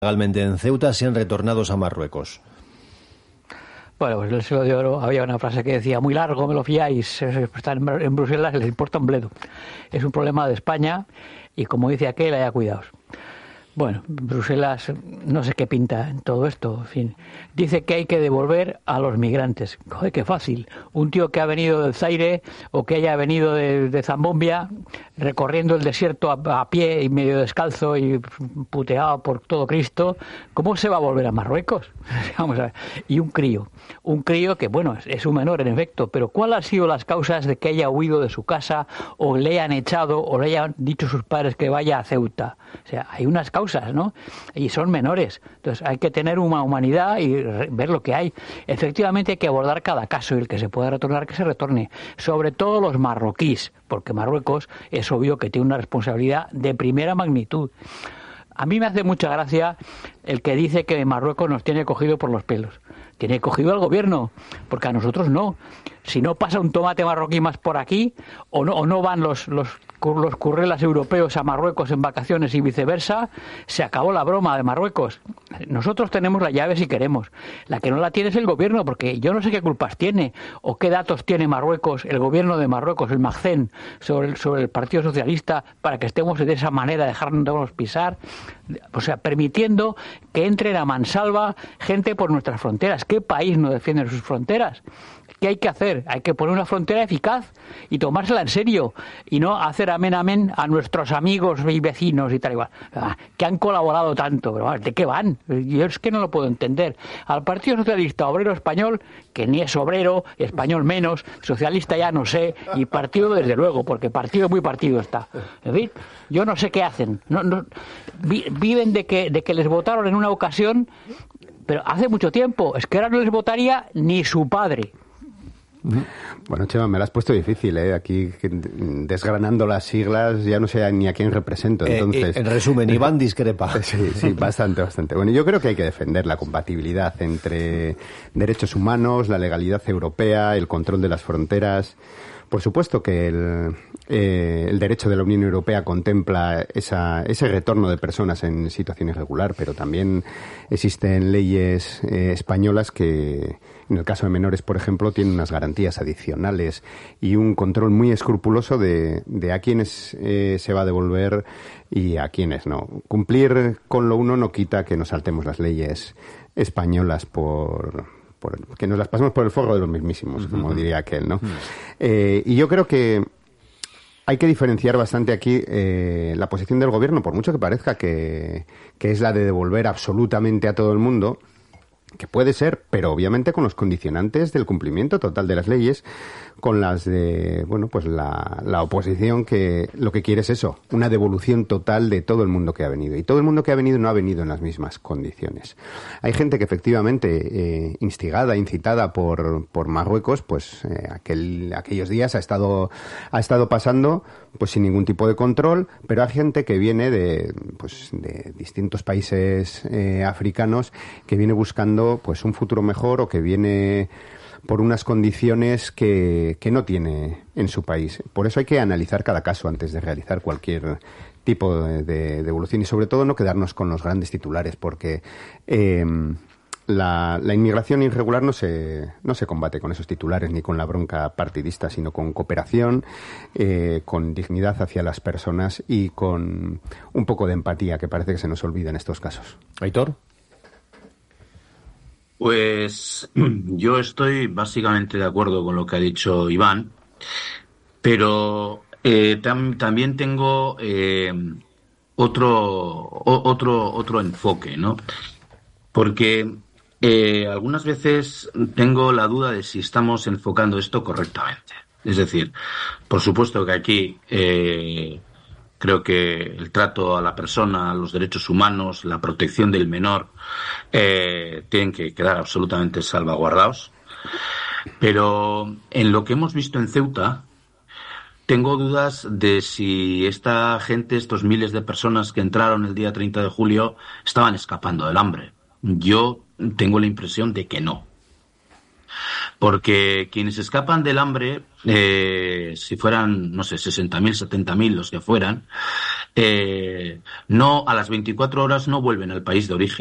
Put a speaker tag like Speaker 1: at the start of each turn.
Speaker 1: legalmente en Ceuta sean retornados a Marruecos.
Speaker 2: Bueno, pues el siglo de oro había una frase que decía: muy largo, me lo fiáis, están en Bruselas, les importa un bledo. Es un problema de España y, como dice aquel, haya cuidados. Bueno, Bruselas no sé qué pinta en todo esto, en fin. Dice que hay que devolver a los migrantes. Joder, qué fácil. Un tío que ha venido del Zaire o que haya venido de Zambomia, recorriendo el desierto a pie y medio descalzo y puteado por todo Cristo, ¿cómo se va a volver a Marruecos? Vamos a ver. Y un crío que, bueno, es un menor en efecto, pero ¿cuáles han sido las causas de que haya huido de su casa o le hayan echado o le hayan dicho sus padres que vaya a Ceuta? O sea, hay unas causas, ¿no? Y son menores. Entonces hay que tener una humanidad y ver lo que hay. Efectivamente hay que abordar cada caso y el que se pueda retornar, que se retorne. Sobre todo los marroquíes, porque Marruecos es obvio que tiene una responsabilidad de primera magnitud. A mí me hace mucha gracia el que dice que Marruecos nos tiene cogido por los pelos. Tiene cogido al gobierno, porque a nosotros no. Si no pasa un tomate marroquí más por aquí, o no van los currelas europeos a Marruecos en vacaciones y viceversa, se acabó la broma de Marruecos. Nosotros tenemos la llave si queremos. La que no la tiene es el gobierno, porque yo no sé qué culpas tiene o qué datos tiene Marruecos, el gobierno de Marruecos, el MACCEN, sobre el Partido Socialista, para que estemos de esa manera, dejarnos pisar, o sea, permitiendo que entren a mansalva gente por nuestras fronteras. ¿Qué país no defiende sus fronteras? ¿Qué hay que hacer? Hay que poner una frontera eficaz y tomársela en serio y no hacer amén a nuestros amigos y vecinos y tal igual, que han colaborado tanto. Pero ¿de qué van? Yo es que no lo puedo entender. Al Partido Socialista Obrero Español, que ni es obrero, español menos, socialista ya no sé, y partido desde luego, porque partido muy partido está. En fin, yo no sé qué hacen. Viven de que les votaron en una ocasión, pero hace mucho tiempo. Es que ahora no les votaría ni su padre.
Speaker 3: Bueno, Chema, me lo has puesto difícil, ¿eh? Aquí desgranando las siglas ya no sé ni a quién represento. Entonces,
Speaker 1: en resumen, Iván discrepa.
Speaker 3: Sí, bastante. Bueno, yo creo que hay que defender la compatibilidad entre derechos humanos, la legalidad europea, el control de las fronteras. Por supuesto que el derecho de la Unión Europea contempla ese retorno de personas en situación irregular, pero también existen leyes españolas que, en el caso de menores, por ejemplo, tienen unas garantías adicionales y un control muy escrupuloso de a quiénes se va a devolver y a quiénes no. Cumplir con lo uno no quita que nos saltemos las leyes españolas que nos las pasemos por el forro de los mismísimos, como diría aquel, ¿no? Y yo creo que hay que diferenciar bastante aquí la posición del gobierno, por mucho que parezca que es la de devolver absolutamente a todo el mundo, que puede ser, pero obviamente con los condicionantes del cumplimiento total de las leyes, con las de, bueno, pues la oposición, que lo que quiere es eso, una devolución total de todo el mundo que ha venido. Y todo el mundo que ha venido no ha venido en las mismas condiciones. Hay gente que efectivamente, instigada, incitada por Marruecos, pues aquellos días ha estado pasando pues sin ningún tipo de control, pero hay gente que viene de distintos países africanos, que viene buscando pues un futuro mejor o que viene por unas condiciones que no tiene en su país. Por eso hay que analizar cada caso antes de realizar cualquier tipo de devolución y sobre todo no quedarnos con los grandes titulares, porque la inmigración irregular no se combate con esos titulares ni con la bronca partidista, sino con cooperación, con dignidad hacia las personas y con un poco de empatía, que parece que se nos olvida en estos casos.
Speaker 1: Aitor.
Speaker 4: Pues yo estoy básicamente de acuerdo con lo que ha dicho Iván, pero también tengo otro enfoque, ¿no? Porque algunas veces tengo la duda de si estamos enfocando esto correctamente. Es decir, por supuesto que aquí creo que el trato a la persona, los derechos humanos, la protección del menor tienen que quedar absolutamente salvaguardados. Pero en lo que hemos visto en Ceuta, tengo dudas de si esta gente, estos miles de personas que entraron el día 30 de julio, estaban escapando del hambre. Yo tengo la impresión de que no. Porque quienes escapan del hambre, si fueran, no sé, 60.000, 70.000 los que fueran, no a las 24 horas no vuelven al país de origen.